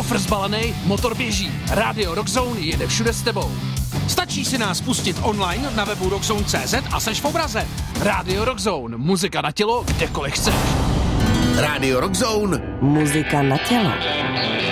kufr zbalený, motor běží. Radio Rockzone jede všude s tebou. Stačí si nás pustit online na webu rockzone.cz a seš v obraze. Radio Rockzone, muzika na tělo, kdekoliv chceš. Radio Rockzone, muzika na tělo.